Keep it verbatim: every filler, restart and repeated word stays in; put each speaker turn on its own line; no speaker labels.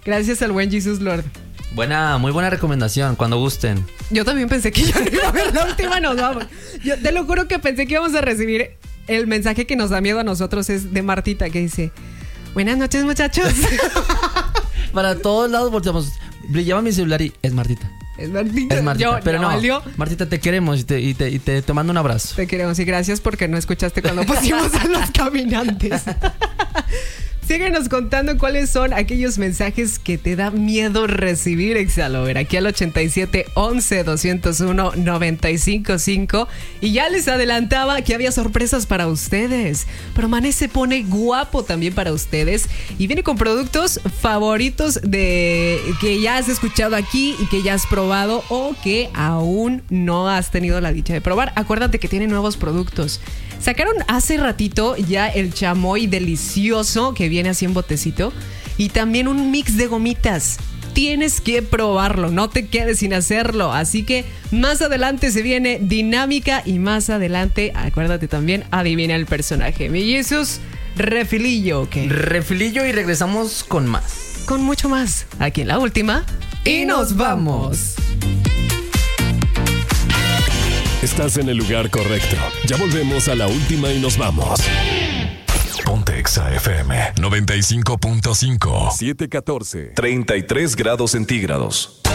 Gracias al buen Jesus Lord.
Buena, muy buena recomendación, cuando gusten.
Yo también pensé que ya iba a ver la última, nos vamos. Yo te lo juro que pensé que íbamos a recibir el mensaje que nos da miedo a nosotros, es de Martita, que dice: buenas noches, muchachos.
Para todos lados volteamos. Brillaba mi celular y es Martita.
Es Martita.
Es Martita,
Yo,
pero no,
valió.
Martita, te queremos y te, y, te, y te, te mando un abrazo.
Te queremos y gracias porque no escuchaste cuando pusimos a los caminantes. Síguenos contando cuáles son aquellos mensajes que te da miedo recibir, Exalover. Aquí al ochenta y siete, once, doscientos uno, noventa y cinco cinco. Y ya les adelantaba que había sorpresas para ustedes. Pero Mané se pone guapo también para ustedes. Y viene con productos favoritos de que ya has escuchado aquí y que ya has probado o que aún no has tenido la dicha de probar. Acuérdate que tiene nuevos productos. Sacaron hace ratito ya el chamoy delicioso que viene así en botecito y también un mix de gomitas. Tienes que probarlo, no te quedes sin hacerlo. Así que más adelante se viene dinámica y más adelante, acuérdate también, adivina el personaje. Mi Jesus, refilillo, ¿ok?
Refilillo y regresamos con más.
Con mucho más, aquí en la última. Y nos vamos.
Estás en el lugar correcto. Ya volvemos a la última y nos vamos.
Ponte Exa F M noventa y cinco punto cinco.
siete catorce.
treinta y tres grados centígrados.